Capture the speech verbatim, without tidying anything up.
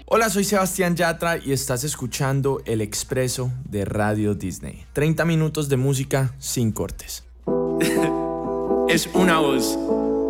Hola, soy Sebastián Yatra y estás escuchando El Expreso de Radio Disney. treinta minutos de música sin cortes. Es una voz,